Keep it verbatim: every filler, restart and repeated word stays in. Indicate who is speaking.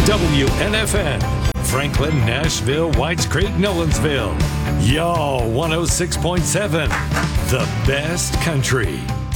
Speaker 1: W N F N, Franklin, Nashville, Whites Creek, Nolensville. Y'all one oh six point seven, the best country.